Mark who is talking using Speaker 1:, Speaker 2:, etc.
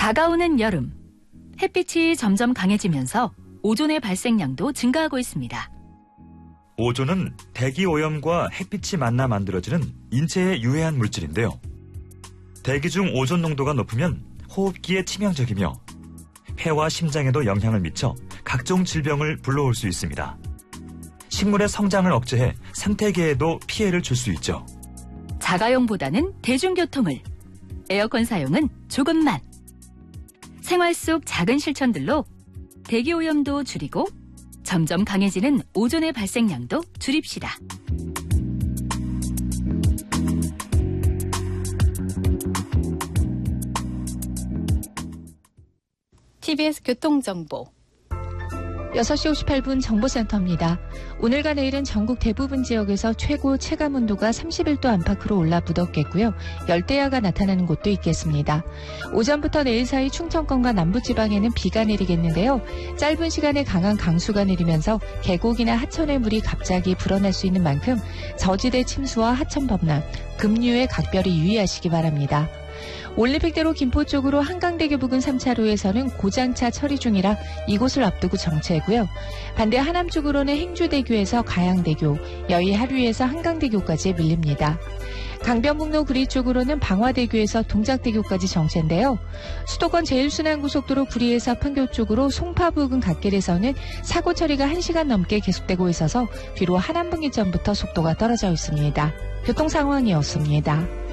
Speaker 1: 다가오는 여름, 햇빛이 점점 강해지면서 오존의 발생량도 증가하고 있습니다.
Speaker 2: 오존은 대기오염과 햇빛이 만나 만들어지는 인체에 유해한 물질인데요. 대기 중 오존 농도가 높으면 호흡기에 치명적이며 폐와 심장에도 영향을 미쳐 각종 질병을 불러올 수 있습니다. 식물의 성장을 억제해 생태계에도 피해를 줄 수 있죠.
Speaker 1: 자가용보다는 대중교통을, 에어컨 사용은 조금만. 생활 속 작은 실천들로 대기오염도 줄이고 점점 강해지는 오존의 발생량도 줄입시다.
Speaker 3: TBS 교통정보
Speaker 4: 6시 58분 정보센터입니다. 오늘과 내일은 전국 대부분 지역에서 최고 체감온도가 31도 안팎으로 올라 무덥겠고요. 열대야가 나타나는 곳도 있겠습니다. 오전부터 내일 사이 충청권과 남부지방에는 비가 내리겠는데요. 짧은 시간에 강한 강수가 내리면서 계곡이나 하천의 물이 갑자기 불어날 수 있는 만큼 저지대 침수와 하천 범람, 급류에 각별히 유의하시기 바랍니다. 올림픽대로 김포 쪽으로 한강대교 부근 3차로에서는 고장차 처리 중이라 이곳을 앞두고 정체고요. 반대 하남 쪽으로는 행주대교에서 가양대교, 여의 하류에서 한강대교까지 밀립니다. 강변북로 구리 쪽으로는 방화대교에서 동작대교까지 정체인데요. 수도권 제일순환고속도로 구리에서 판교 쪽으로 송파 부근 갓길에서는 사고 처리가 1시간 넘게 계속되고 있어서 뒤로 하남분기점부터 속도가 떨어져 있습니다. 교통 상황이었습니다.